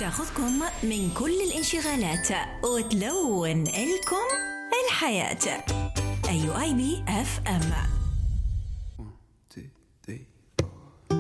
تاخذكم من كل الانشغالات وتلون لكم الحياة. أيو آي بي اف ام.